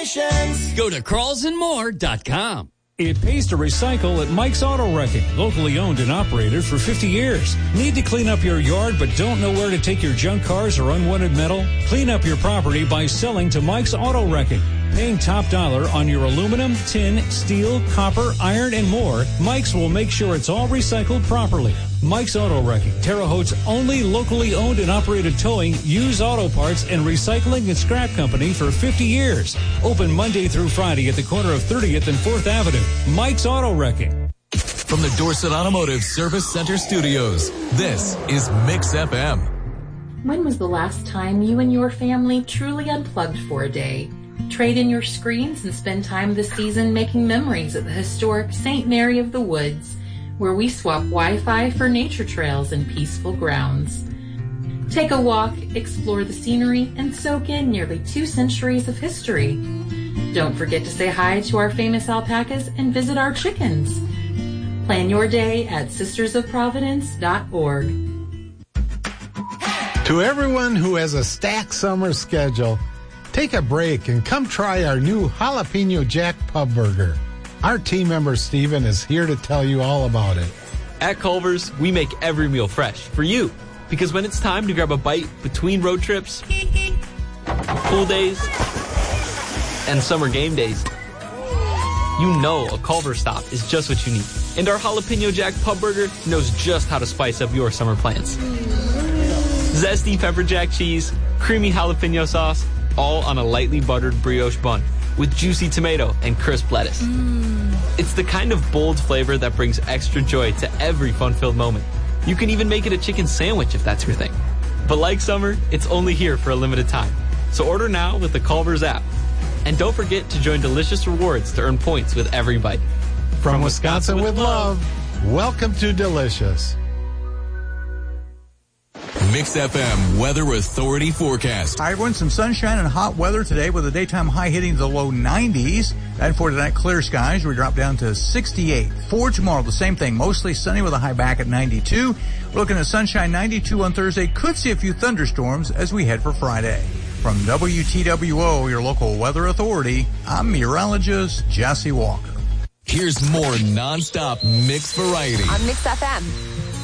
Congratulations. Go to crawlsandmore.com. It pays to recycle at Mike's Auto Wrecking, locally owned and operated for 50 years. Need to clean up your yard but don't know where to take your junk cars or unwanted metal? Clean up your property by selling to Mike's Auto Wrecking. Paying top dollar on your aluminum, tin, steel, copper, iron, and more, Mike's will make sure it's all recycled properly. Mike's Auto Wrecking, Terre Haute's only locally owned and operated towing, used auto parts, and recycling and scrap company for 50 years. Open Monday through Friday at the corner of 30th and 4th Avenue. Mike's Auto Wrecking. From the Dorset Automotive Service Center Studios, this is Mix FM. When was the last time you and your family truly unplugged for a day? Trade in your screens and spend time this season making memories at the historic St. Mary of the Woods, where we swap Wi-Fi for nature trails and peaceful grounds. Take a walk, explore the scenery, and soak in nearly 2 centuries of history. Don't forget to say hi to our famous alpacas and visit our chickens. Plan your day at sistersofprovidence.org. To everyone who has a stacked summer schedule, take a break and come try our new Jalapeno Jack Pub Burger. Our team member Steven is here to tell you all about it. At Culver's, we make every meal fresh for you. Because when it's time to grab a bite between road trips, pool days, and summer game days, you know a Culver's stop is just what you need. And our Jalapeno Jack Pub Burger knows just how to spice up your summer plans. Zesty pepper jack cheese, creamy jalapeno sauce, all on a lightly buttered brioche bun with juicy tomato and crisp lettuce. It's the kind of bold flavor that brings extra joy to every fun-filled moment. You can even make it a chicken sandwich if that's your thing. But like summer, it's only here for a limited time. So order now with the Culver's app. And don't forget to join Delicious Rewards to earn points with every bite. From Wisconsin with love, welcome to Delicious. Mix FM Weather Authority forecast. Hi, everyone. Some sunshine and hot weather today with a daytime high hitting the low 90s. And for tonight, clear skies. We drop down to 68. For tomorrow, the same thing. Mostly sunny with a high back at 92. We're looking at sunshine 92 on Thursday. Could see a few thunderstorms as we head for Friday. From WTWO, your local weather authority, I'm meteorologist Jesse Walker. Here's more nonstop mix variety. On Mix FM.